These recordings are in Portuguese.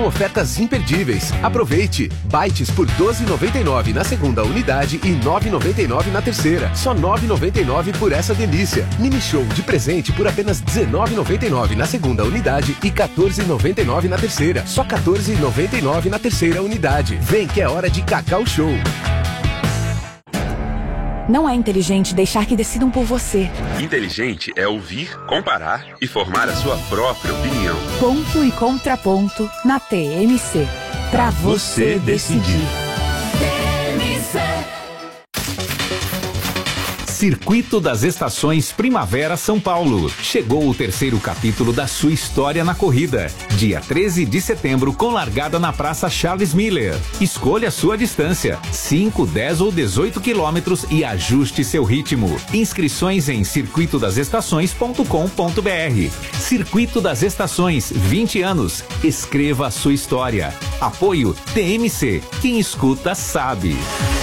Ofertas imperdíveis. Aproveite. Bytes por R$ 12,99 na segunda unidade e R$ 9,99 na terceira. Só R$ 9,99 por essa delícia. Mini Show de presente por apenas R$ 19,99 na segunda unidade e R$ 14,99 na terceira. Só R$ 14,99 na terceira unidade. Vem que é hora de Cacau Show. Não é inteligente deixar que decidam por você. Inteligente é ouvir, comparar e formar a sua própria opinião. Ponto e contraponto na TMC. Pra você decidir. Circuito das Estações Primavera São Paulo. Chegou o terceiro capítulo da sua história na corrida. Dia 13 de setembro, com largada na Praça Charles Miller. Escolha a sua distância, 5, 10 ou 18 quilômetros e ajuste seu ritmo. Inscrições em circuitodasestações.com.br. Circuito das Estações, 20 anos. Escreva a sua história. Apoio TMC. Quem escuta sabe.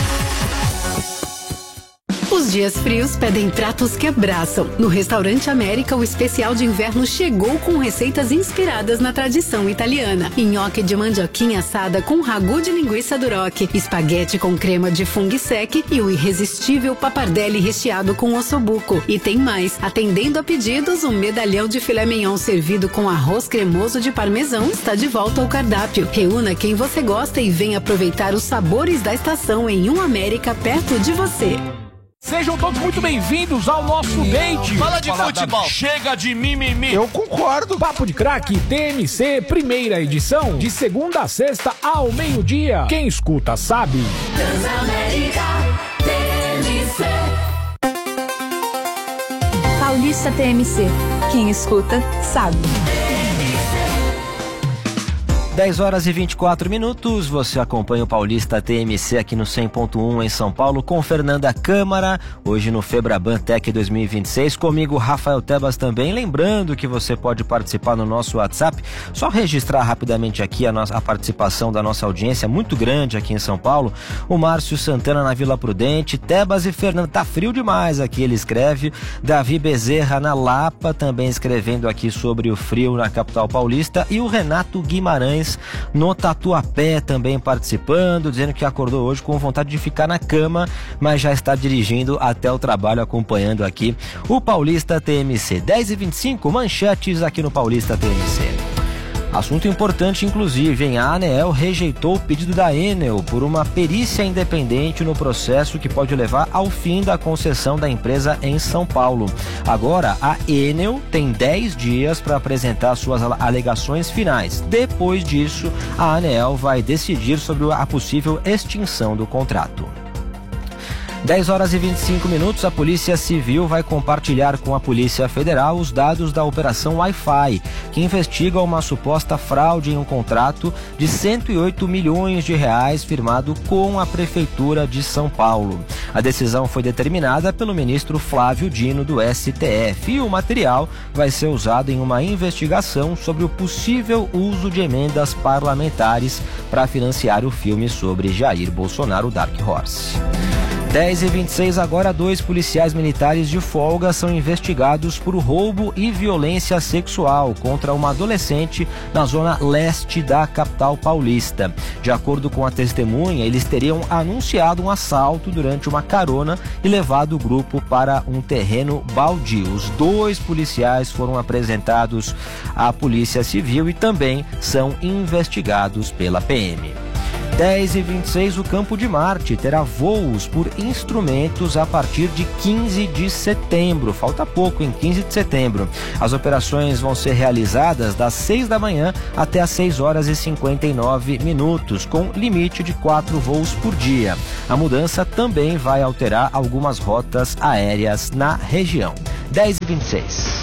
Os dias frios pedem pratos que abraçam. No Restaurante América, o especial de inverno chegou com receitas inspiradas na tradição italiana. Nhoque de mandioquinha assada com ragu de linguiça duroc, espaguete com crema de funghi sec e o irresistível pappardelle recheado com ossobuco. E tem mais, atendendo a pedidos, um medalhão de filé mignon servido com arroz cremoso de parmesão está de volta ao cardápio. Reúna quem você gosta e venha aproveitar os sabores da estação em um América perto de você. Sejam todos muito bem-vindos ao nosso date. Fala de futebol. Chega de mimimi. Eu concordo. Papo de Craque TMC, primeira edição, de segunda a sexta ao meio-dia. Quem escuta sabe. Transamérica TMC. Paulista TMC. Quem escuta sabe. 10 horas e 24 minutos, você acompanha o Paulista TMC aqui no 100.1 em São Paulo com Fernanda Câmara, hoje no Febraban Tech 2026, comigo Rafael Tebas também, lembrando que você pode participar no nosso WhatsApp, só registrar rapidamente aqui a participação da nossa audiência, muito grande aqui em São Paulo, o Márcio Santana na Vila Prudente, Tebas e Fernanda, tá frio demais aqui, ele escreve, Davi Bezerra na Lapa, também escrevendo aqui sobre o frio na capital paulista, e o Renato Guimarães no Tatuapé também participando, dizendo que acordou hoje com vontade de ficar na cama, mas já está dirigindo até o trabalho, acompanhando aqui o Paulista TMC. 10h25, manchetes aqui no Paulista TMC. Assunto importante, inclusive, hein? A ANEEL rejeitou o pedido da Enel por uma perícia independente no processo que pode levar ao fim da concessão da empresa em São Paulo. Agora, a Enel tem 10 dias para apresentar suas alegações finais. Depois disso, a ANEEL vai decidir sobre a possível extinção do contrato. 10 horas e 25 minutos, a Polícia Civil vai compartilhar com a Polícia Federal os dados da Operação Wi-Fi, que investiga uma suposta fraude em um contrato de 108 milhões de reais firmado com a Prefeitura de São Paulo. A decisão foi determinada pelo ministro Flávio Dino do STF e o material vai ser usado em uma investigação sobre o possível uso de emendas parlamentares para financiar o filme sobre Jair Bolsonaro, Dark Horse. 10h26, agora 2 policiais militares de folga são investigados por roubo e violência sexual contra uma adolescente na zona leste da capital paulista. De acordo com a testemunha, eles teriam anunciado um assalto durante uma carona e levado o grupo para um terreno baldio. Os 2 policiais foram apresentados à Polícia Civil e também são investigados pela PM. 10h26, o Campo de Marte terá voos por instrumentos a partir de 15 de setembro. Falta pouco, em 15 de setembro. As operações vão ser realizadas das 6 da manhã até as 6 horas e 59 minutos, com limite de 4 voos por dia. A mudança também vai alterar algumas rotas aéreas na região. 10h26.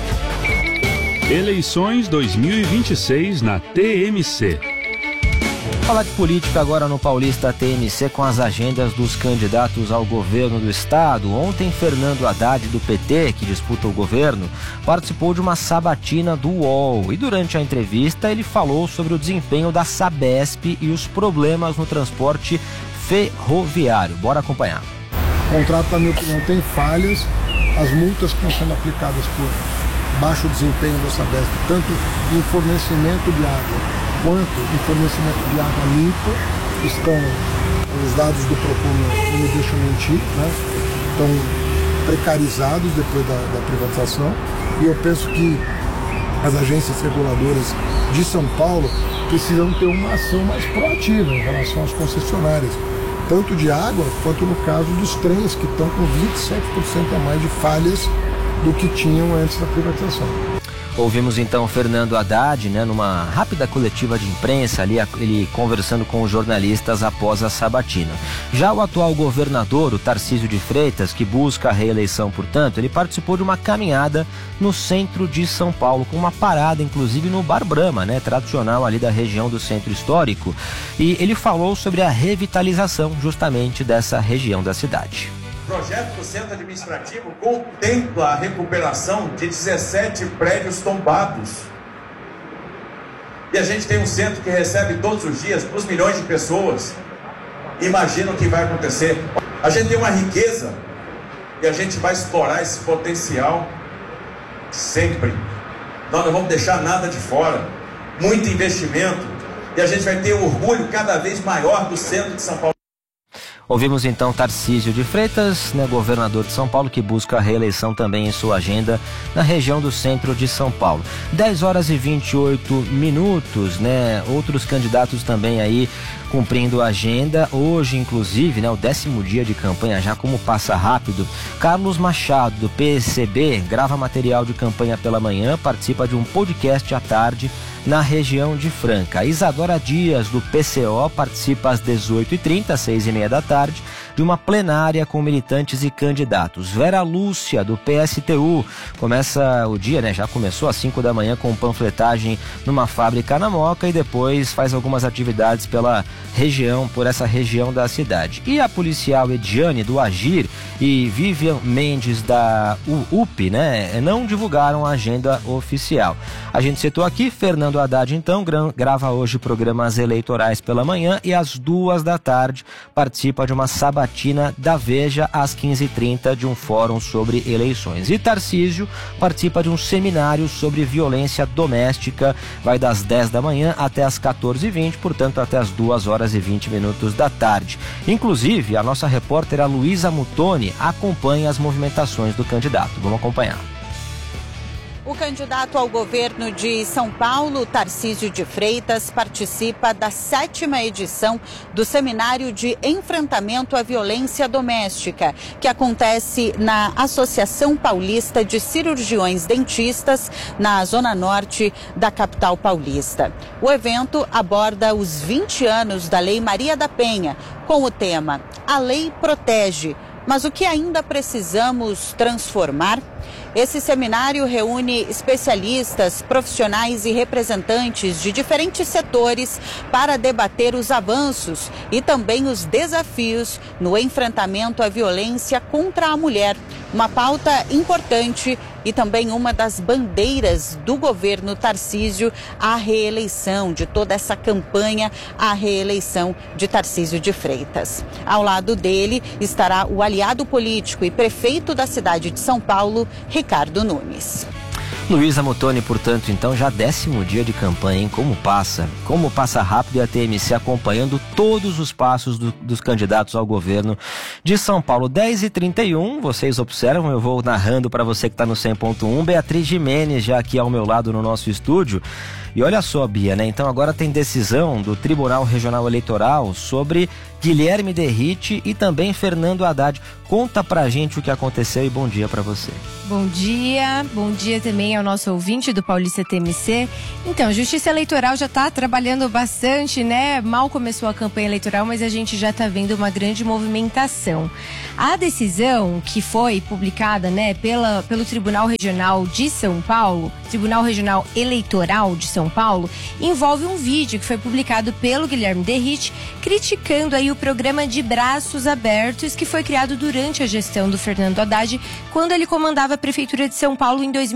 Eleições 2026 na TMC. Falar de política agora no Paulista TMC com as agendas dos candidatos ao governo do estado. Ontem, Fernando Haddad, do PT, que disputa o governo, participou de uma sabatina do UOL. E durante a entrevista, ele falou sobre o desempenho da Sabesp e os problemas no transporte ferroviário. Bora acompanhar. O contrato, na minha opinião, tem falhas. As multas que estão sendo aplicadas por baixo desempenho da Sabesp, tanto em fornecimento de água quanto em fornecimento de água limpa. Os dados do Procon não me deixam mentir, né? Estão precarizados depois da privatização, e eu penso que as agências reguladoras de São Paulo precisam ter uma ação mais proativa em relação às concessionárias, tanto de água quanto no caso dos trens, que estão com 27% a mais de falhas do que tinham antes da privatização. Ouvimos então Fernando Haddad, né, numa rápida coletiva de imprensa, ali ele conversando com os jornalistas após a sabatina. Já o atual governador, o Tarcísio de Freitas, que busca a reeleição, portanto, ele participou de uma caminhada no centro de São Paulo, com uma parada, inclusive, no Bar Brahma, né, tradicional ali da região do centro histórico. E ele falou sobre a revitalização justamente dessa região da cidade. O projeto do centro administrativo contempla a recuperação de 17 prédios tombados. E a gente tem um centro que recebe todos os dias 2 milhões de pessoas. Imagina o que vai acontecer. A gente tem uma riqueza e a gente vai explorar esse potencial sempre. Nós não vamos deixar nada de fora. Muito investimento. E a gente vai ter orgulho cada vez maior do centro de São Paulo. Ouvimos então Tarcísio de Freitas, né, governador de São Paulo, que busca a reeleição também em sua agenda na região do centro de São Paulo. 10h28, né? Outros candidatos também aí cumprindo a agenda. Hoje, inclusive, né, o 10º dia de campanha, já como passa rápido. Carlos Machado, do PCB, grava material de campanha pela manhã, participa de um podcast à tarde na região de Franca. Isadora Dias, do PCO, participa às 18h30, às 6h30 da tarde, de uma plenária com militantes e candidatos. Vera Lúcia, do PSTU, começa o dia, né? Já começou às 5 da manhã com panfletagem numa fábrica na Moca e depois faz algumas atividades pela região, por essa região da cidade. E a policial Ediane, do Agir, e Vivian Mendes, da UP, né? Não divulgaram a agenda oficial. A gente citou aqui, Fernando Haddad, então, grava hoje programas eleitorais pela manhã e às 2 da tarde participa de uma sabatina da Veja às 15h30 de um fórum sobre eleições. E Tarcísio participa de um seminário sobre violência doméstica, vai das 10 da manhã até às 14h20, portanto até às 2h20 da tarde. Inclusive, a nossa repórter, a Luísa Mutoni, acompanha as movimentações do candidato. Vamos acompanhar. O candidato ao governo de São Paulo, Tarcísio de Freitas, participa da 7ª edição do Seminário de Enfrentamento à Violência Doméstica, que acontece na Associação Paulista de Cirurgiões Dentistas, na Zona Norte da capital paulista. O evento aborda os 20 anos da Lei Maria da Penha, com o tema A Lei Protege, mas o que ainda precisamos transformar? Esse seminário reúne especialistas, profissionais e representantes de diferentes setores para debater os avanços e também os desafios no enfrentamento à violência contra a mulher. Uma pauta importante e também uma das bandeiras do governo Tarcísio à reeleição, de toda essa campanha à reeleição de Tarcísio de Freitas. Ao lado dele estará o aliado político e prefeito da cidade de São Paulo, Ricardo Nunes. Luísa Mutoni, portanto, então já 10º dia de campanha, hein? Como passa rápido, e a TMC acompanhando todos os passos dos candidatos ao governo de São Paulo. 10h31, vocês observam, eu vou narrando para você que está no 100.1, Beatriz Gimenez já aqui ao meu lado no nosso estúdio. E olha só, Bia, né? Então agora tem decisão do Tribunal Regional Eleitoral sobre Guilherme Derrite e também Fernando Haddad. Conta pra gente o que aconteceu e bom dia pra você. Bom dia também ao nosso ouvinte do Paulista TMC. Então, a Justiça Eleitoral já está trabalhando bastante, né? Mal começou a campanha eleitoral, mas a gente já está vendo uma grande movimentação. A decisão que foi publicada, né, pelo Tribunal Regional de São Paulo, Tribunal Regional Eleitoral de São Paulo, envolve um vídeo que foi publicado pelo Guilherme Derrite, criticando aí o programa de braços abertos que foi criado durante a gestão do Fernando Haddad, quando ele comandava a Prefeitura de São Paulo em 2014.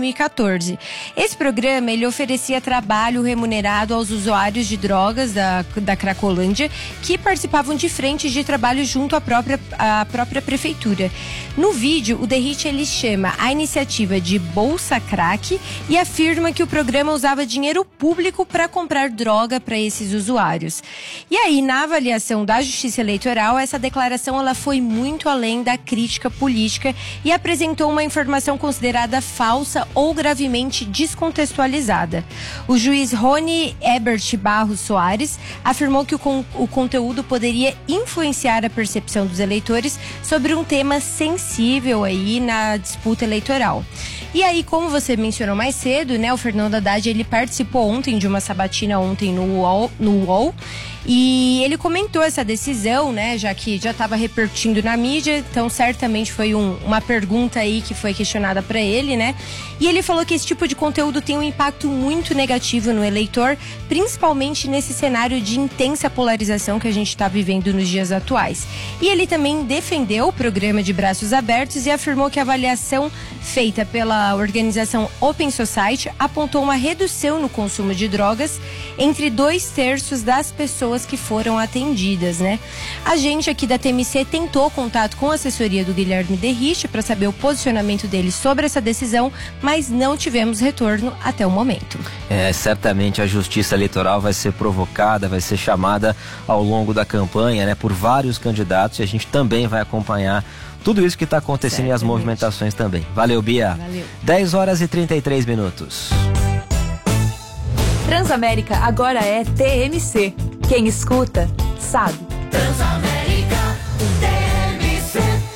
2014. Esse programa, ele oferecia trabalho remunerado aos usuários de drogas da Cracolândia que participavam de frentes de trabalho junto à própria prefeitura. No vídeo, o Derrite, ele chama a iniciativa de Bolsa Crack e afirma que o programa usava dinheiro público para comprar droga para esses usuários. E aí, na avaliação da Justiça Eleitoral, essa declaração ela foi muito além da crítica política e apresentou uma informação considerada falsa ou gravemente descontextualizada. O juiz Rony Ebert Barros Soares afirmou que o conteúdo poderia influenciar a percepção dos eleitores sobre um tema sensível aí na disputa eleitoral. E aí, como você mencionou mais cedo, né, o Fernando Haddad, ele participou ontem de uma sabatina no UOL, e ele comentou essa decisão, né, já que já estava repercutindo na mídia, então certamente foi uma pergunta aí que foi questionada para ele, né? E ele falou que esse tipo de conteúdo tem um impacto muito negativo no eleitor, principalmente nesse cenário de intensa polarização que a gente está vivendo nos dias atuais. E ele também defendeu o programa de braços abertos e afirmou que a avaliação feita pela organização Open Society apontou uma redução no consumo de drogas entre 2/3 das pessoas que foram atendidas, né? A gente aqui da TMC tentou contato com a assessoria do Guilherme Derrite para saber o posicionamento dele sobre essa decisão, mas não tivemos retorno até o momento. Certamente a Justiça Eleitoral vai ser provocada, vai ser chamada ao longo da campanha, né, por vários candidatos, e a gente também vai acompanhar tudo isso que está acontecendo e as movimentações também. Valeu, Bia. Valeu. 10h33. Transamérica agora é TMC. Quem escuta, sabe. Transamérica TMC.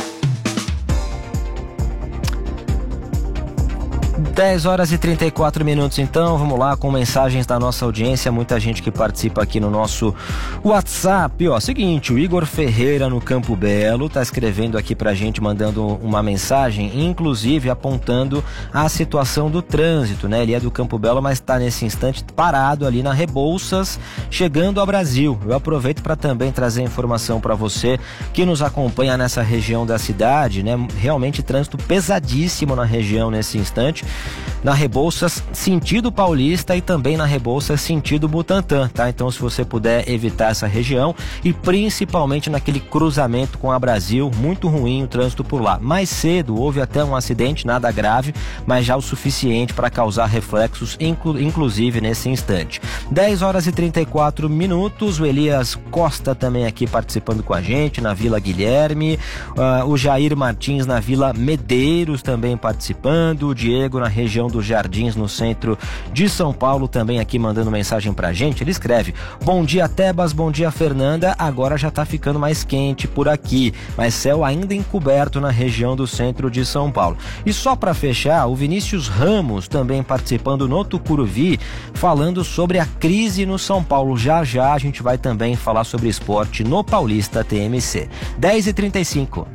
10h34, então, vamos lá com mensagens da nossa audiência, muita gente que participa aqui no nosso WhatsApp. Seguinte, o Igor Ferreira no Campo Belo tá escrevendo aqui pra gente, mandando uma mensagem, inclusive apontando a situação do trânsito, né? Ele é do Campo Belo, mas tá nesse instante parado ali na Rebouças, chegando ao Brasil. Eu aproveito para também trazer informação para você que nos acompanha nessa região da cidade, né? Realmente trânsito pesadíssimo na região nesse instante. Na Rebouças, sentido Paulista, e também na Rebouças, sentido Butantã, tá? Então, se você puder evitar essa região, e principalmente naquele cruzamento com a Brasil, muito ruim o trânsito por lá. Mais cedo houve até um acidente, nada grave, mas já o suficiente para causar reflexos, inclusive nesse instante. 10h34, o Elias Costa também aqui participando com a gente na Vila Guilherme, o Jair Martins na Vila Medeiros também participando, o Diego na região dos Jardins, no centro de São Paulo, também aqui mandando mensagem pra gente. Ele escreve: bom dia, Tebas, bom dia, Fernanda. Agora já tá ficando mais quente por aqui, mas céu ainda encoberto na região do centro de São Paulo. E só pra fechar, o Vinícius Ramos também participando no Tucuruvi, falando sobre a crise no São Paulo. Já a gente vai também falar sobre esporte no Paulista TMC. 10h35.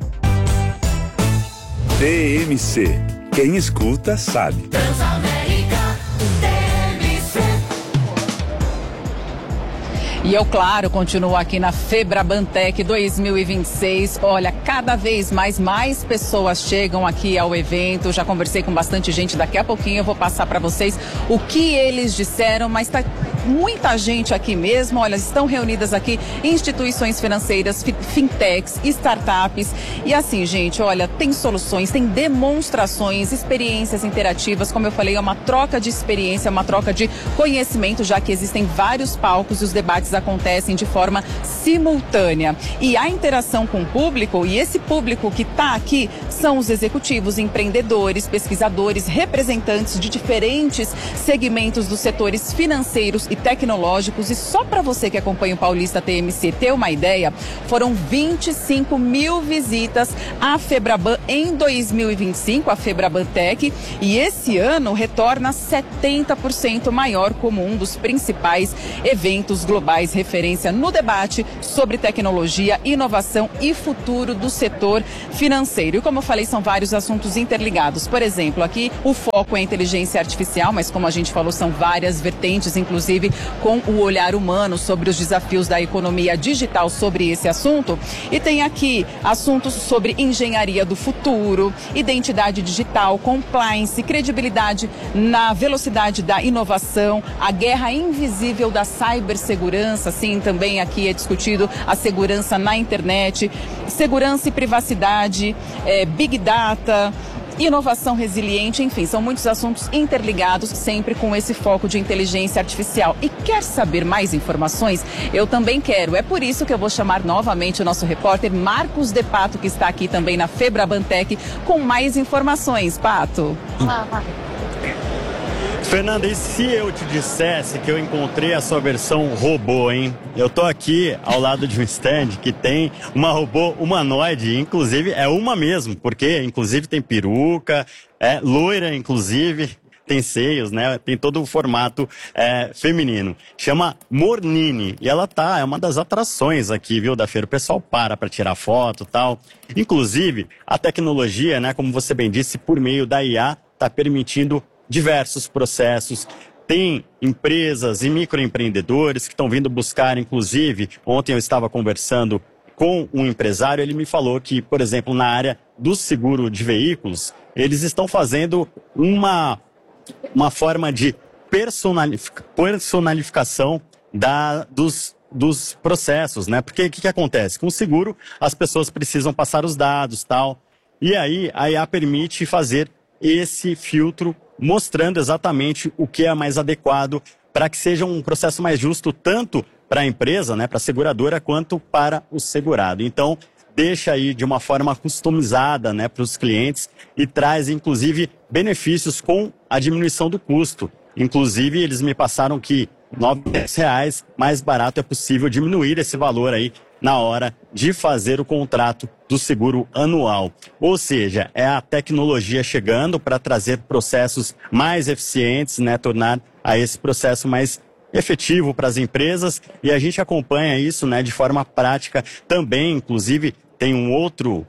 TMC. Quem escuta, sabe. Transamérica TMC. E eu, claro, continuo aqui na Febrabantec 2026. Olha, cada vez mais pessoas chegam aqui ao evento. Já conversei com bastante gente. Daqui a pouquinho eu vou passar para vocês o que eles disseram, mas tá muita gente aqui mesmo. Olha, estão reunidas aqui instituições financeiras, fintechs, startups. E assim, gente, olha, tem soluções, tem demonstrações, experiências interativas. Como eu falei, é uma troca de experiência, uma troca de conhecimento, já que existem vários palcos e os debates acontecem de forma simultânea. E a interação com o público, e esse público que está aqui, são os executivos, empreendedores, pesquisadores, representantes de diferentes segmentos dos setores financeiros e tecnológicos. E só para você que acompanha o Paulista TMC ter uma ideia, foram 25 mil visitas à Febraban em 2025, a Febrabantec, e esse ano retorna 70% maior como um dos principais eventos globais referência no debate sobre tecnologia, inovação e futuro do setor financeiro. E como eu falei, são vários assuntos interligados. Por exemplo, aqui o foco é a inteligência artificial, mas como a gente falou, são várias vertentes, inclusive inclusive com o olhar humano sobre os desafios da economia digital sobre esse assunto. E tem aqui assuntos sobre engenharia do futuro, identidade digital, compliance, credibilidade na velocidade da inovação, a guerra invisível da cibersegurança, sim, também aqui é discutido a segurança na internet, segurança e privacidade, Big Data, inovação resiliente, enfim, são muitos assuntos interligados, sempre com esse foco de inteligência artificial. E quer saber mais informações? Eu também quero. É por isso que eu vou chamar novamente o nosso repórter Marcos de Pato, que está aqui também na Febrabantec, com mais informações. Pato. Fernanda, e se eu te dissesse que eu encontrei a sua versão robô, hein? Eu tô aqui ao lado de um stand que tem uma robô humanoide, inclusive é uma mesmo, porque inclusive tem peruca, loira inclusive, tem seios, né? Tem todo o formato feminino. Chama Mornini e ela é uma das atrações aqui, viu, da feira. O pessoal para tirar foto e tal. Inclusive, a tecnologia, né, como você bem disse, por meio da IA, tá permitindo diversos processos. Tem empresas e microempreendedores que estão vindo buscar, inclusive, ontem eu estava conversando com um empresário, ele me falou que, por exemplo, na área do seguro de veículos, eles estão fazendo uma forma de personalificação dos processos, né? Porque o que acontece? Com o seguro, as pessoas precisam passar os dados, tal, e aí a IA permite fazer esse filtro mostrando exatamente o que é mais adequado para que seja um processo mais justo tanto para a empresa, né, para a seguradora, quanto para o segurado. Então, deixa aí de uma forma customizada, né, para os clientes e traz, inclusive, benefícios com a diminuição do custo. Inclusive, eles me passaram que R$9 mais barato é possível diminuir esse valor aí na hora de fazer o contrato do seguro anual. Ou seja, é a tecnologia chegando para trazer processos mais eficientes, né, tornar esse processo mais efetivo para as empresas, e a gente acompanha isso, né, de forma prática também. Inclusive, tem um outro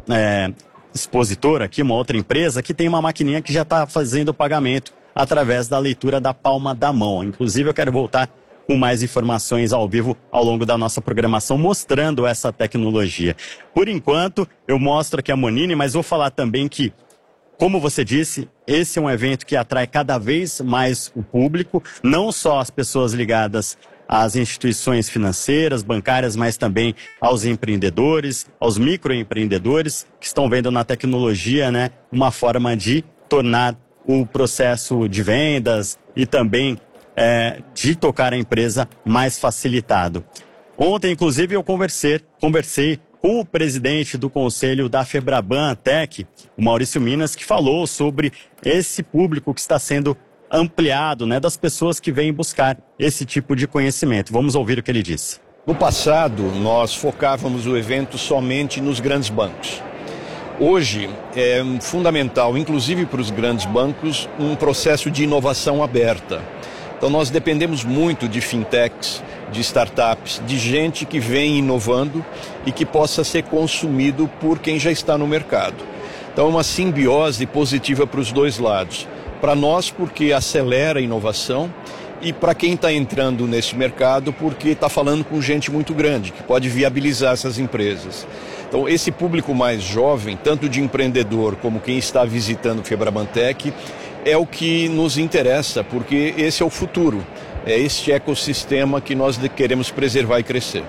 expositor aqui, uma outra empresa, que tem uma maquininha que já está fazendo o pagamento através da leitura da palma da mão. Inclusive, eu quero voltar com mais informações ao vivo ao longo da nossa programação, mostrando essa tecnologia. Por enquanto, eu mostro aqui a Mornini, mas vou falar também que, como você disse, esse é um evento que atrai cada vez mais o público, não só as pessoas ligadas às instituições financeiras, bancárias, mas também aos empreendedores, aos microempreendedores, que estão vendo na tecnologia, né, uma forma de tornar o processo de vendas e também de tocar a empresa mais facilitado. Ontem, inclusive, eu conversei com o presidente do conselho da Febrabantec, o Maurício Minas, que falou sobre esse público que está sendo ampliado, né, das pessoas que vêm buscar esse tipo de conhecimento. Vamos ouvir o que ele disse. No passado, nós focávamos o evento somente nos grandes bancos. Hoje é fundamental, inclusive para os grandes bancos, um processo de inovação aberta. Então nós dependemos muito de fintechs, de startups, de gente que vem inovando e que possa ser consumido por quem já está no mercado. Então é uma simbiose positiva para os dois lados. Para nós, porque acelera a inovação, e para quem está entrando nesse mercado, porque está falando com gente muito grande, que pode viabilizar essas empresas. Então esse público mais jovem, tanto de empreendedor como quem está visitando o Febrabantec, é o que nos interessa, porque esse é o futuro, é este ecossistema que nós queremos preservar e crescer.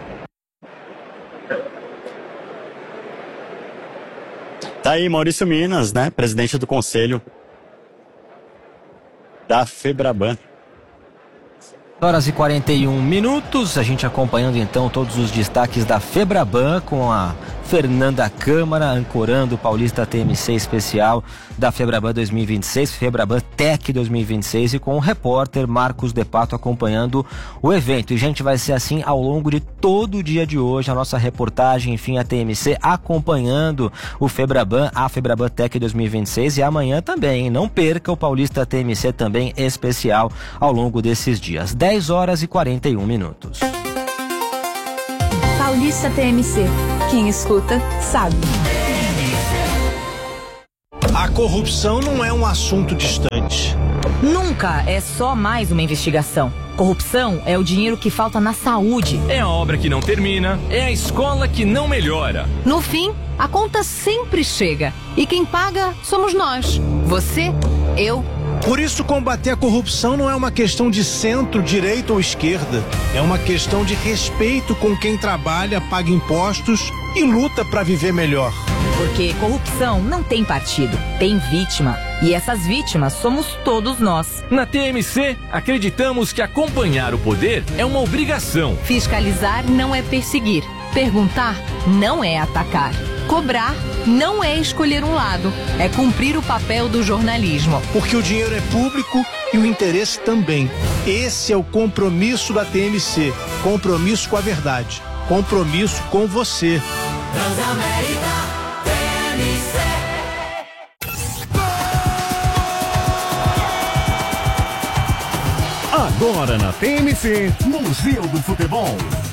Tá aí Maurício Minas, né, presidente do conselho da Febraban. Horas e 41 minutos, a gente acompanhando então todos os destaques da Febraban com a Fernanda Câmara ancorando o Paulista TMC especial da Febraban 2026, Febraban Tech 2026, e com o repórter Marcos de Pato acompanhando o evento. E, gente, vai ser assim ao longo de todo o dia de hoje, a nossa reportagem, enfim, a TMC acompanhando o Febraban, a Febraban Tech 2026, e amanhã também, hein? Não perca o Paulista TMC também especial ao longo desses dias. 10 horas e 41 minutos. Paulista TMC. Quem escuta, sabe. A corrupção não é um assunto distante. Nunca é só mais uma investigação. Corrupção é o dinheiro que falta na saúde. É a obra que não termina, é a escola que não melhora. No fim, a conta sempre chega. E quem paga somos nós. Você, eu. Por isso, combater a corrupção não é uma questão de centro, direita ou esquerda. É uma questão de respeito com quem trabalha, paga impostos e luta para viver melhor. Porque corrupção não tem partido, tem vítima. E essas vítimas somos todos nós. Na TMC, acreditamos que acompanhar o poder é uma obrigação. Fiscalizar não é perseguir. Perguntar não é atacar. Cobrar não é escolher um lado. É cumprir o papel do jornalismo. Porque o dinheiro é público e o interesse também. Esse é o compromisso da TMC. Compromisso com a verdade. Compromisso com você. Transamérica TMC. Agora na TMC, Museu do Futebol.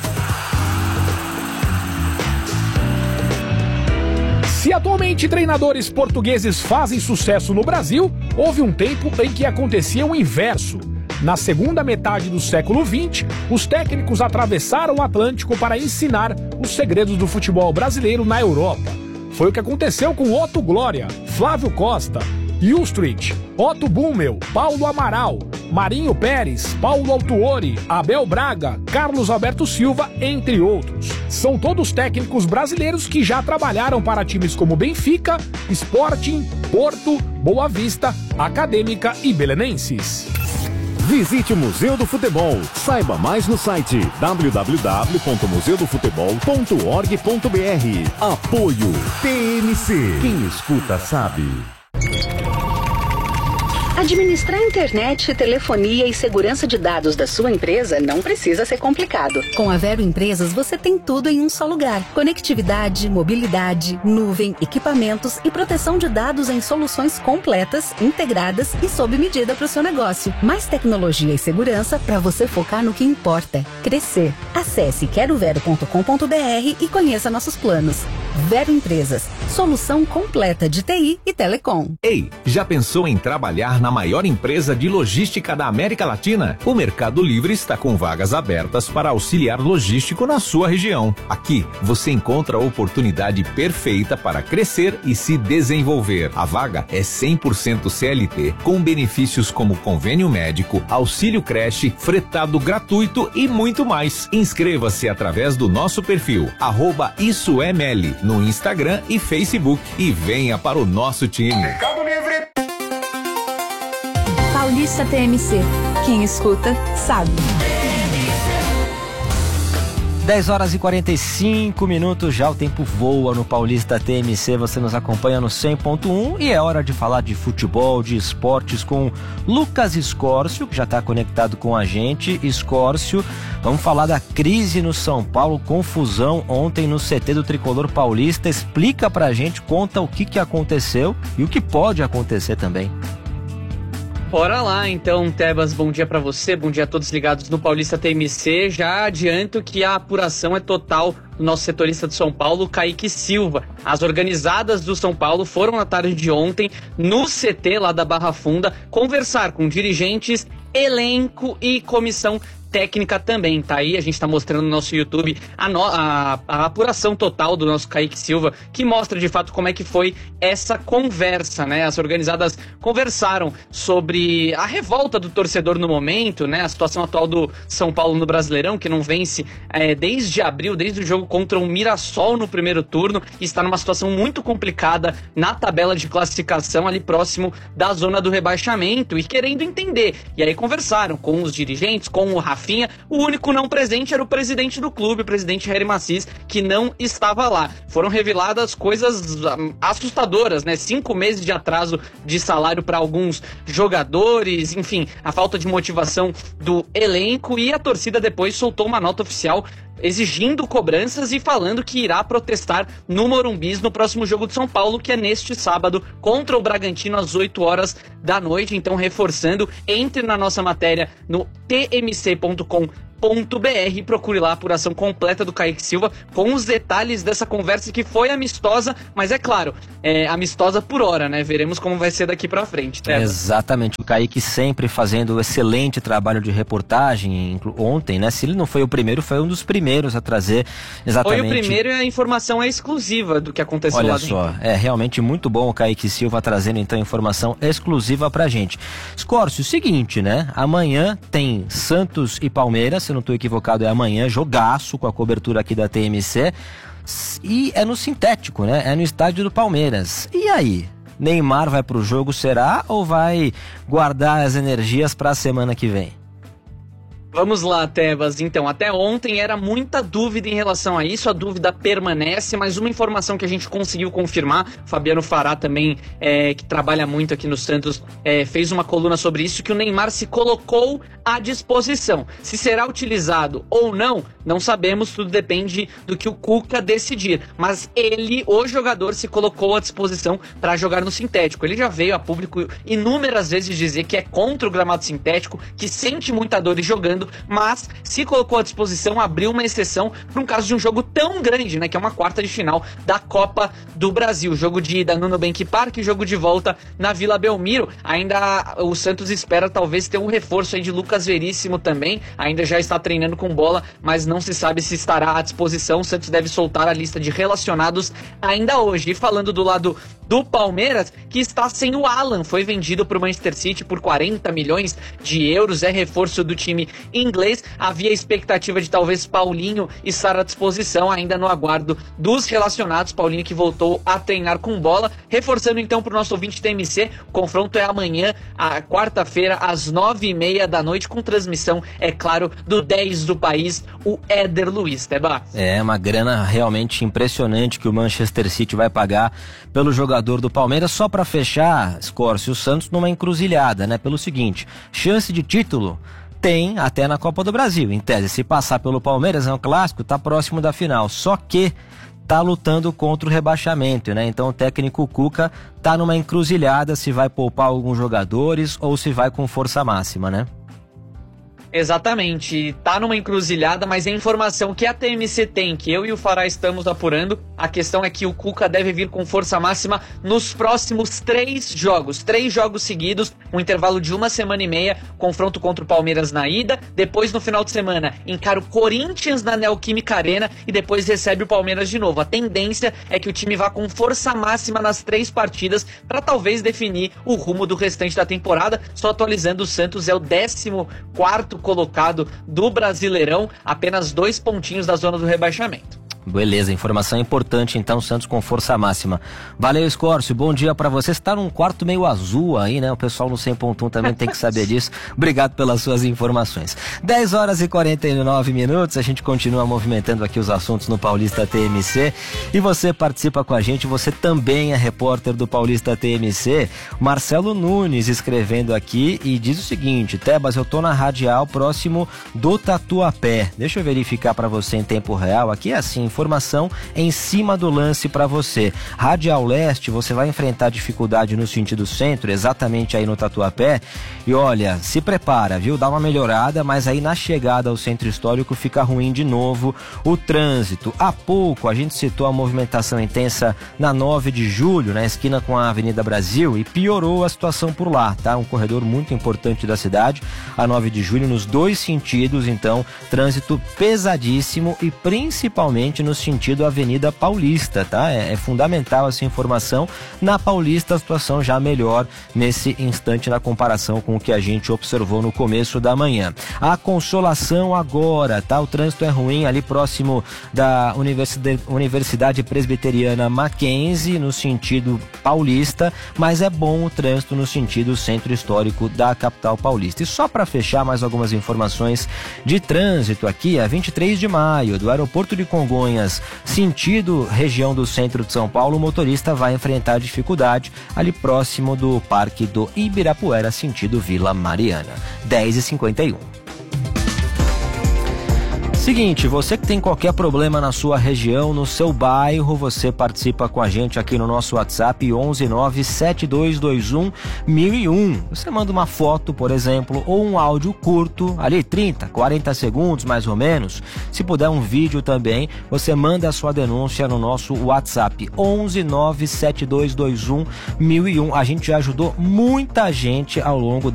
Se atualmente treinadores portugueses fazem sucesso no Brasil, houve um tempo em que acontecia o inverso. Na segunda metade do século XX, os técnicos atravessaram o Atlântico para ensinar os segredos do futebol brasileiro na Europa. Foi o que aconteceu com Otto Glória, Flávio Costa, Ilstruit, Otto Bummel, Paulo Amaral, Marinho Pérez, Paulo Autuori, Abel Braga, Carlos Alberto Silva, entre outros. São todos técnicos brasileiros que já trabalharam para times como Benfica, Sporting, Porto, Boa Vista, Acadêmica e Belenenses. Visite o Museu do Futebol. Saiba mais no site www.museudofutebol.org.br. Apoio TMC. Quem escuta sabe. Administrar internet, telefonia e segurança de dados da sua empresa não precisa ser complicado. Com a Vero Empresas, você tem tudo em um só lugar. Conectividade, mobilidade, nuvem, equipamentos e proteção de dados em soluções completas, integradas e sob medida para o seu negócio. Mais tecnologia e segurança para você focar no que importa: crescer. Acesse querovero.com.br e conheça nossos planos. Vero Empresas, solução completa de TI e telecom. Ei, já pensou em trabalhar na maior empresa de logística da América Latina? O Mercado Livre está com vagas abertas para auxiliar logístico na sua região. Aqui, você encontra a oportunidade perfeita para crescer e se desenvolver. A vaga é 100% CLT, com benefícios como convênio médico, auxílio creche, fretado gratuito e muito mais. Inscreva-se através do nosso perfil, @IsoEML, no Instagram e Facebook, e venha para o nosso time. Mercado Livre. Paulista TMC. Quem escuta, sabe. 10 horas e 45 minutos, já o tempo voa no Paulista TMC, você nos acompanha no 100.1 e é hora de falar de futebol, de esportes com Lucas Escórcio, que já está conectado com a gente. Escórcio, vamos falar da crise no São Paulo, confusão ontem no CT do Tricolor Paulista. Explica pra gente, conta o que aconteceu e o que pode acontecer também. Bora lá, então, Tebas, bom dia pra você, bom dia a todos ligados no Paulista TMC. Já adianto que a apuração é total do nosso setorista de São Paulo, Kaique Silva. As organizadas do São Paulo foram na tarde de ontem no CT lá da Barra Funda conversar com dirigentes, elenco e comissão técnica também, tá aí, a gente tá mostrando no nosso YouTube a apuração total do nosso Kaique Silva, que mostra de fato como é que foi essa conversa, né? As organizadas conversaram sobre a revolta do torcedor no momento, né? A situação atual do São Paulo no Brasileirão, que não vence desde abril, desde o jogo contra o Mirassol no primeiro turno, e está numa situação muito complicada na tabela de classificação, ali próximo da zona do rebaixamento, e querendo entender. E aí conversaram com os dirigentes, com o Rafinha. O único não presente era o presidente do clube, o presidente Hery Macis, que não estava lá. Foram reveladas coisas assustadoras, né? 5 meses de atraso de salário para alguns jogadores, enfim, a falta de motivação do elenco, e a torcida depois soltou uma nota oficial exigindo cobranças e falando que irá protestar no Morumbis no próximo jogo de São Paulo, que é neste sábado contra o Bragantino às 8 horas da noite. Então, reforçando, entre na nossa matéria no tmc.com.br Procure lá a apuração completa do Kaique Silva com os detalhes dessa conversa que foi amistosa, mas é claro, amistosa por hora, né? Veremos como vai ser daqui pra frente. Exatamente, o Kaique sempre fazendo excelente trabalho de reportagem ontem, né? Se ele não foi o primeiro, foi um dos primeiros a trazer exatamente... Foi o primeiro e a informação é exclusiva do que aconteceu lá dentro. Olha só, é realmente muito bom o Kaique Silva trazendo então informação exclusiva pra gente. Escórcio, seguinte, né? Amanhã tem Santos e Palmeiras, se eu não estou equivocado, é amanhã, jogaço com a cobertura aqui da TMC, e é no sintético, né? É no estádio do Palmeiras. E aí? Neymar vai pro jogo, será? Ou vai guardar as energias para a semana que vem? Vamos lá, Tebas. Então, até ontem era muita dúvida em relação a isso, a dúvida permanece, mas uma informação que a gente conseguiu confirmar, Fabiano Fará também, que trabalha muito aqui no Santos, fez uma coluna sobre isso, que o Neymar se colocou à disposição. Se será utilizado ou não, não sabemos, tudo depende do que o Cuca decidir. Mas o jogador, se colocou à disposição para jogar no sintético. Ele já veio a público inúmeras vezes dizer que é contra o gramado sintético, que sente muita dor jogando, mas se colocou à disposição, abriu uma exceção para um caso de um jogo tão grande, né, que é uma quarta de final da Copa do Brasil. Jogo de ida no Nubank Park, jogo de volta na Vila Belmiro. Ainda o Santos espera talvez ter um reforço aí de Lucas Veríssimo também, ainda já está treinando com bola, mas não se sabe se estará à disposição. O Santos deve soltar a lista de relacionados ainda hoje. E falando do lado do Palmeiras, que está sem o Alan, foi vendido para o Manchester City por 40 milhões de euros, é reforço do time inglês. Havia expectativa de talvez Paulinho estar à disposição, ainda no aguardo dos relacionados. Paulinho que voltou a treinar com bola. Reforçando então para o nosso ouvinte TMC, o confronto é amanhã, a quarta-feira, às 9h30 da noite, com transmissão, é claro, do 10 do país, o Éder Luiz, Teba. É uma grana realmente impressionante que o Manchester City vai pagar pelo jogador do Palmeiras. Só para fechar, Escórcio, o Santos numa encruzilhada, né? Pelo seguinte, chance de título tem até na Copa do Brasil, em tese. Se passar pelo Palmeiras, é um clássico, tá próximo da final. Só que tá lutando contra o rebaixamento, né? Então o técnico Cuca tá numa encruzilhada se vai poupar alguns jogadores ou se vai com força máxima, né? Exatamente, tá numa encruzilhada, mas a informação que a TMC tem, que eu e o Fará estamos apurando, a questão é que o Cuca deve vir com força máxima nos próximos 3 jogos seguidos, um intervalo de 1 semana e meia, confronto contra o Palmeiras na ida, depois no final de semana encara o Corinthians na Neoquímica Arena e depois recebe o Palmeiras de novo. A tendência é que o time vá com força máxima nas 3 partidas para talvez definir o rumo do restante da temporada. Só atualizando, o Santos é o 14º colocado do Brasileirão, apenas 2 pontinhos da zona do rebaixamento. Beleza, informação importante então, Santos com força máxima. Valeu, Escórcio, bom dia pra você. Você tá num quarto meio azul aí, né? O pessoal no 100.1 também tem que saber disso. Obrigado pelas suas informações. 10h49, a gente continua movimentando aqui os assuntos no Paulista TMC e você participa com a gente, você também é repórter do Paulista TMC. Marcelo Nunes escrevendo aqui e diz o seguinte: Tebas, eu tô na Radial próximo do Tatuapé. Deixa eu verificar pra você em tempo real, aqui é assim, informação em cima do lance para você. Radial Leste, você vai enfrentar dificuldade no sentido centro, exatamente aí no Tatuapé. E olha, se prepara, viu? Dá uma melhorada, mas aí na chegada ao centro histórico fica ruim de novo o trânsito. Há pouco a gente citou a movimentação intensa na 9 de julho, na esquina com a Avenida Brasil, e piorou a situação por lá, tá? Um corredor muito importante da cidade, a 9 de julho, nos 2 sentidos, então, trânsito pesadíssimo e principalmente no sentido Avenida Paulista, tá? É fundamental essa informação. Na Paulista a situação já melhor nesse instante na comparação com o que a gente observou no começo da manhã. A Consolação agora, tá? O trânsito é ruim ali próximo da Universidade Presbiteriana Mackenzie, no sentido paulista, mas é bom o trânsito no sentido centro histórico da capital paulista. E só para fechar mais algumas informações de trânsito aqui, a 23 de maio, do aeroporto de Congonhas, sentido região do centro de São Paulo, o motorista vai enfrentar dificuldade ali próximo do Parque do Ibirapuera, sentido Vila Mariana. 10h51. Seguinte, você que tem qualquer problema na sua região, no seu bairro, você participa com a gente aqui no nosso WhatsApp 11972211001. Você manda uma foto, por exemplo, ou um áudio curto, ali 30, 40 segundos mais ou menos. Se puder um vídeo também, você manda a sua denúncia no nosso WhatsApp 11972211001. A gente já ajudou muita gente ao longo